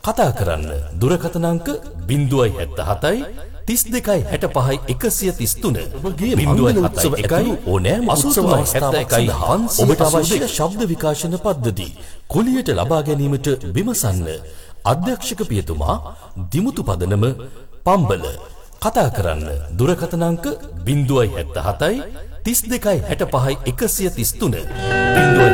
කතා කරන්න දුරකථන අංක 077 32 65 133 ඔබගේ මංගල උත්සව එකයි ඕනෑම උත්සව අවස්ථාවක් සඳහා ඔබට අවශ්‍ය ශබ්ද විකාශන පද්ධති කුලියට ලබා ගැනීමට විමසන්න. අධ්‍යක්ෂක පියතුමා දිමුතු පදනම පම්බල. කතා කරන්න දුරකථන අංක 077 32 65 133